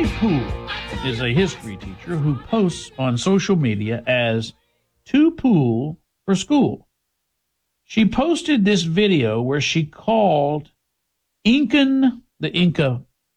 Joy Poole is a history teacher who posts on social media as Too Poole for School. She posted this video where she called the Inca,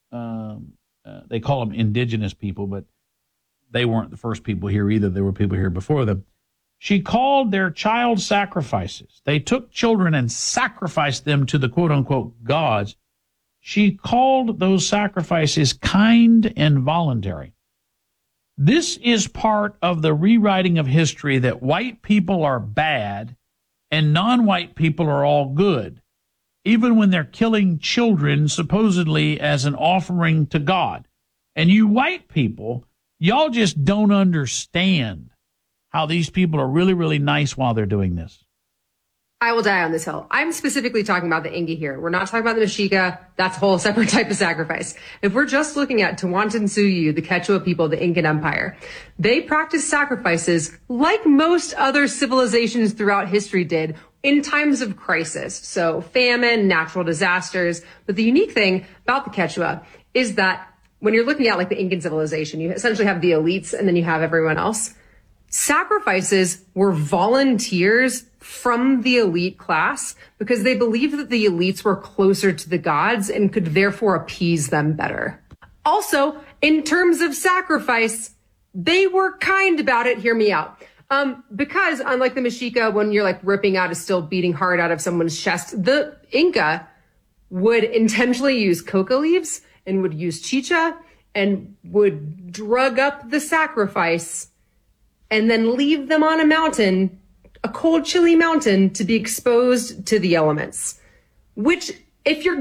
they call them indigenous people, but they weren't the first people here either. There were people here before them. She called their child sacrifices. They took children and sacrificed them to the quote-unquote gods. She called those sacrifices kind and voluntary. This is part of the rewriting of history that white people are bad and non-white people are all good, even when they're killing children supposedly as an offering to God. And you white people, y'all just don't understand how these people are really, really nice while they're doing this. I will die on this hill. I'm specifically talking about the Inga here. We're not talking about the Mexica. That's a whole separate type of sacrifice. If we're just looking at Tawantinsuyu, the Quechua people, the Incan Empire, they practiced sacrifices like most other civilizations throughout history did in times of crisis. So famine, natural disasters. But the unique thing about the Quechua is that when you're looking at like the Incan civilization, you essentially have the elites and then you have everyone else. Sacrifices were volunteers from the elite class because they believed that the elites were closer to the gods and could therefore appease them better. Also, in terms of sacrifice, they were kind about it. Hear me out. Because unlike the Mexica, when you're like ripping out a still beating heart out of someone's chest, the Inca would intentionally use coca leaves and would use chicha and would drug up the sacrifice and then leave them on a mountain, a cold, chilly mountain, to be exposed to the elements. Which, if you're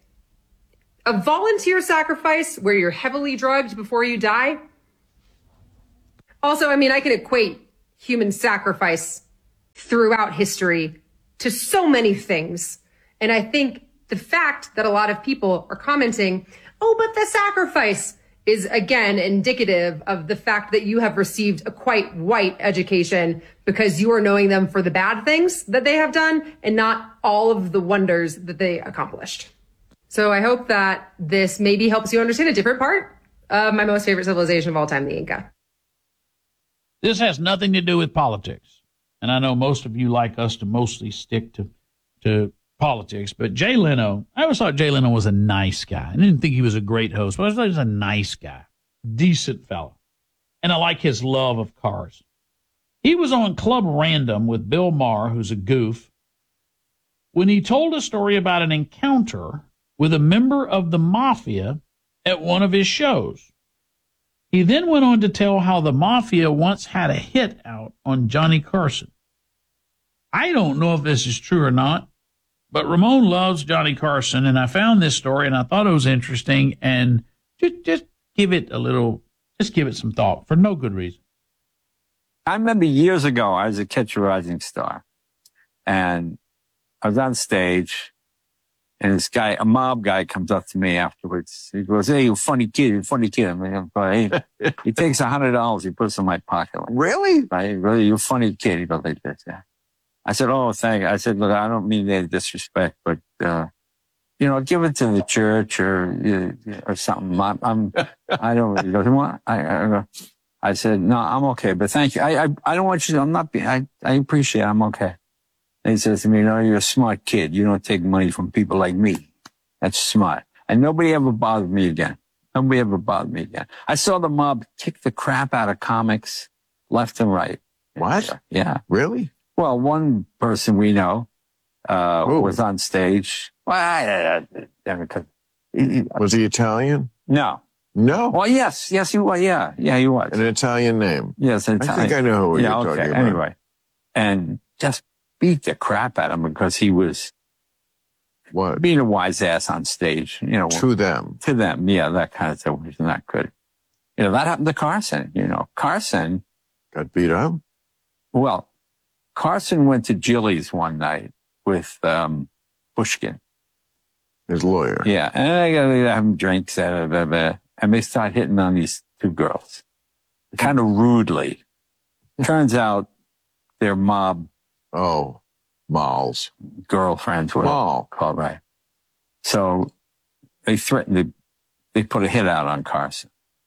a volunteer sacrifice where you're heavily drugged before you die. Also, I mean, I can equate human sacrifice throughout history to so many things. And I think the fact that a lot of people are commenting, oh, but the sacrifice is again indicative of the fact that you have received a quite white education because you are knowing them for the bad things that they have done and not all of the wonders that they accomplished. So I hope that this maybe helps you understand a different part of my most favorite civilization of all time, the Inca. This has nothing to do with politics. And I know most of you like us to mostly stick to politics, but Jay Leno, I always thought Jay Leno was a nice guy. I didn't think he was a great host, but I thought he was a nice guy, decent fellow. And I like his love of cars. He was on Club Random with Bill Maher, who's a goof, when he told a story about an encounter with a member of the mafia at one of his shows. He then went on to tell how the mafia once had a hit out on Johnny Carson. I don't know if this is true or not, but Ramon loves Johnny Carson, and I found this story, and I thought it was interesting, and just give it some thought for no good reason. I remember years ago, I was a Catch a Rising Star, and I was on stage, and this guy, a mob guy, comes up to me afterwards. He goes, "Hey, you funny kid, you funny kid." I mean, hey, he takes $100, he puts it in my pocket. Like, really? Really, you funny kid. He goes like this, yeah. I said, "Oh, thank you." I said, "Look, I don't mean any disrespect, but, give it to the church or something. I don't really go, what?" I said, "No, I'm okay, but thank you. I don't want you to, I appreciate it. I'm okay." And he says to me, "No, you're a smart kid. You don't take money from people like me. That's smart." And nobody ever bothered me again. I saw the mob kick the crap out of comics left and right. What? Yeah. Really? Well, one person we know was on stage. Well, was he Italian? No. No. Well, yes, he was. Yeah, he was. An Italian name. Yes, an Italian. I think I know who you're talking about. Anyway, and just beat the crap out of him because he was being a wise ass on stage. To them, yeah, that kind of stuff was not good. That happened to Carson. Carson got beat up. Well, Carson went to Jilly's one night with Pushkin, his lawyer. Yeah, and they got having drinks, and they start hitting on these two girls, kind of rudely. Turns out they're mob. Oh, Mal's girlfriends, whatever called, right? So they threatened they put a hit out on Carson.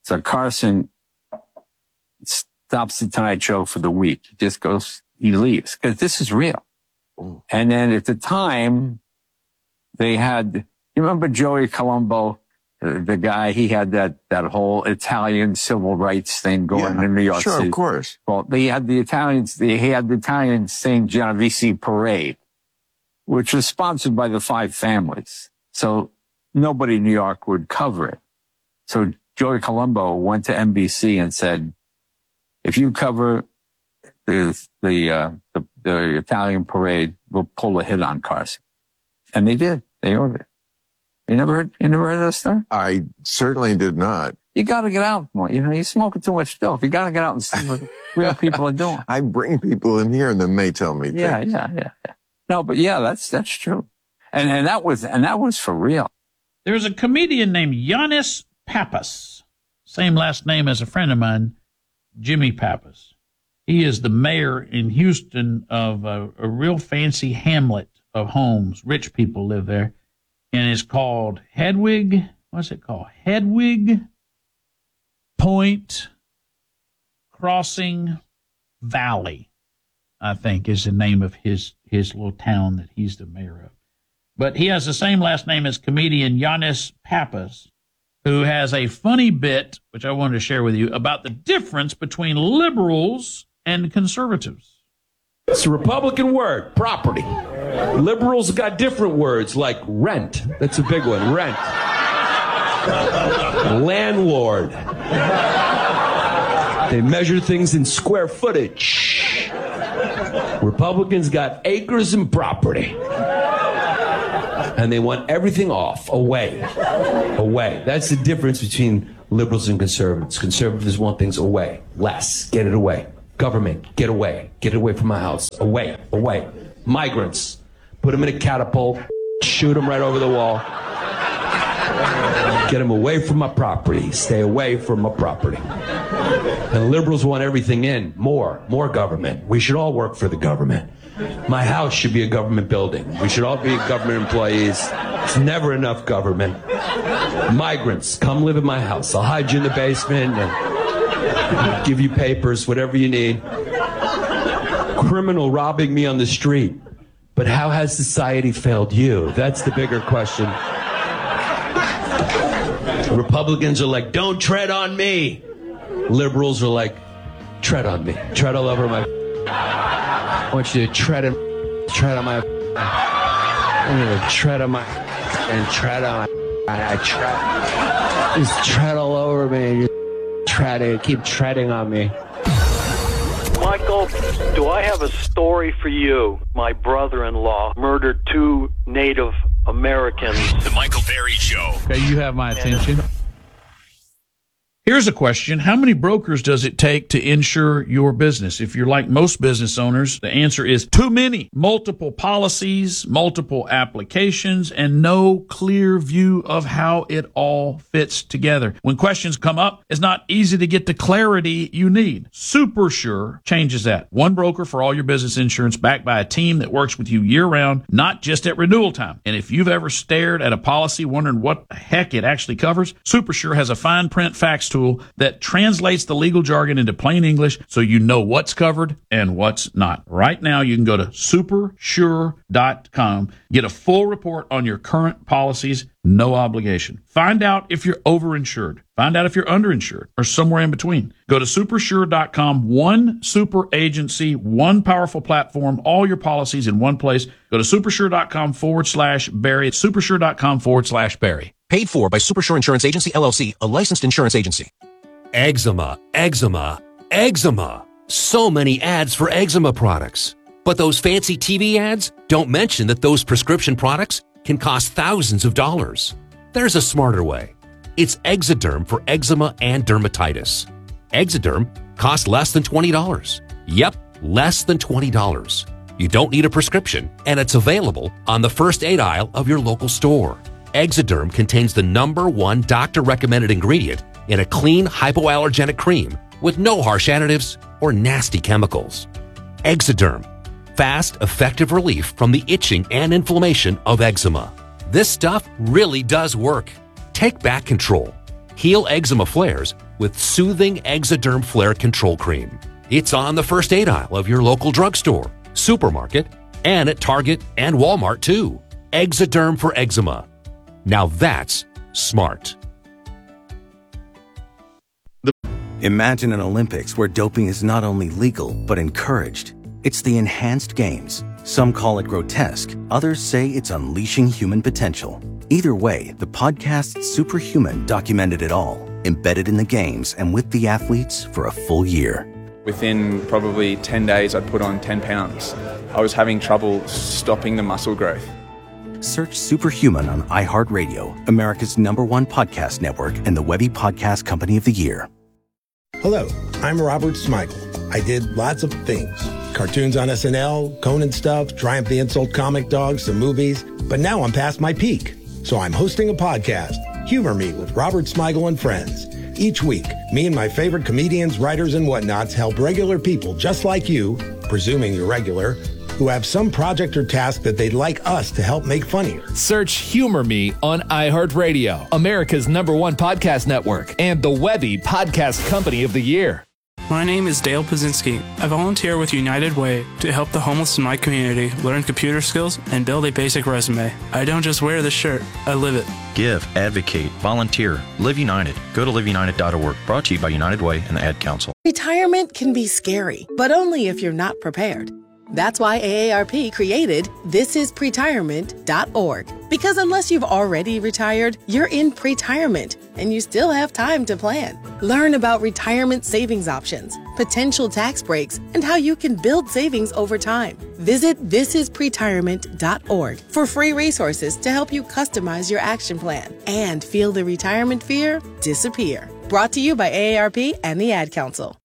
So Carson stops the Tonight Show for the week. He just goes, he leaves because this is real. And then at the time, they had, you remember Joey Colombo, the guy, he had that whole Italian civil rights thing going in New York City. Sure, of course. Well, he had the Italians saying Genovese Parade, which was sponsored by the Five Families. So nobody in New York would cover it. So Joey Colombo went to NBC and said, if you cover the Italian parade, we'll pull a hit on Carson. And they did. They ordered it. You never heard of that story? I certainly did not. You got to get out more. You know, you're smoking too much stuff. You got to get out and see what real people are doing. I bring people in here and then they tell me things. Yeah. No, but yeah, that's true. And that was for real. There's a comedian named Yannis Pappas, same last name as a friend of mine, Jimmy Pappas. He is the mayor in Houston of a real fancy hamlet of homes. Rich people live there. And it's called Hedwig. What's it called? Hedwig Point Crossing Valley, I think, is the name of his little town that he's the mayor of. But he has the same last name as comedian Yannis Pappas, who has a funny bit, which I wanted to share with you, about the difference between liberals and conservatives. It's a Republican word, property. Liberals got different words like rent. That's a big one, rent. Landlord. They measure things in square footage. Republicans got acres and property. And they want everything off, away. That's the difference between liberals and conservatives. Conservatives want things away, less, get it away. Government, get away from my house, away. Migrants, put them in a catapult, shoot them right over the wall. Get them away from my property, stay away from my property. And liberals want everything in, more government. We should all work for the government. My house should be a government building. We should all be government employees. It's never enough government. Migrants, come live in my house. I'll hide you in the basement and give you papers, whatever you need. Criminal robbing me on the street. But how has society failed you? That's the bigger question. Republicans are like, don't tread on me. Liberals are like, tread on me. Tread all over my... I want you to tread on my... I'm going to tread on my... And tread on my... Just tread all over me. Keep treading on me. Michael, do I have a story for you? My brother-in-law murdered 2 Native Americans. The Michael Berry Show. Okay, you have my attention. Here's a question. How many brokers does it take to insure your business? If you're like most business owners, the answer is too many. Multiple policies, multiple applications, and no clear view of how it all fits together. When questions come up, it's not easy to get the clarity you need. SuperSure changes that. One broker for all your business insurance, backed by a team that works with you year-round, not just at renewal time. And if you've ever stared at a policy wondering what the heck it actually covers, SuperSure has a fine print fax tool that translates the legal jargon into plain English so you know what's covered and what's not. Right now, you can go to supersure.com, get a full report on your current policies, no obligation. Find out if you're overinsured. Find out if you're underinsured or somewhere in between. Go to supersure.com, one super agency, one powerful platform, all your policies in one place. Go to supersure.com/Barry. Supersure.com/Barry. Paid for by Supersure Insurance Agency, LLC, a licensed insurance agency. Eczema. So many ads for eczema products. But those fancy TV ads don't mention that those prescription products can cost thousands of dollars. There's a smarter way. It's Exoderm for eczema and dermatitis. Exoderm costs less than $20. Yep, less than $20. You don't need a prescription, and it's available on the first aid aisle of your local store. Exoderm contains the #1 doctor-recommended ingredient in a clean, hypoallergenic cream with no harsh additives or nasty chemicals. Exoderm. Fast, effective relief from the itching and inflammation of eczema. This stuff really does work. Take back control. Heal eczema flares with soothing Eczederm Flare Control Cream. It's on the first aid aisle of your local drugstore, supermarket, and at Target and Walmart too. Eczederm for eczema. Now that's smart. Imagine an Olympics where doping is not only legal, but encouraged. It's the enhanced games. Some call it grotesque. Others say it's unleashing human potential. Either way, the podcast Superhuman documented it all, embedded in the games and with the athletes for a full year. Within probably 10 days, I'd put on 10 pounds. I was having trouble stopping the muscle growth. Search Superhuman on iHeartRadio, America's #1 podcast network and the Webby Podcast Company of the Year. Hello, I'm Robert Smigel. I did lots of things. Cartoons on SNL, Conan stuff, Triumph the Insult Comic Dog, some movies. But now I'm past my peak. So I'm hosting a podcast, Humor Me with Robert Smigel and Friends. Each week, me and my favorite comedians, writers, and whatnots help regular people just like you, presuming you're regular, who have some project or task that they'd like us to help make funnier. Search Humor Me on iHeartRadio, America's #1 podcast network, and the Webby Podcast Company of the Year. My name is Dale Pazinski. I volunteer with United Way to help the homeless in my community learn computer skills and build a basic resume. I don't just wear the shirt, I live it. Give, advocate, volunteer, Live United. Go to liveunited.org. Brought to you by United Way and the Ad Council. Retirement can be scary, but only if you're not prepared. That's why AARP created thisispretirement.org. Because unless you've already retired, you're in pretirement, and you still have time to plan. Learn about retirement savings options, potential tax breaks, and how you can build savings over time. Visit thisispretirement.org for free resources to help you customize your action plan and feel the retirement fear disappear. Brought to you by AARP and the Ad Council.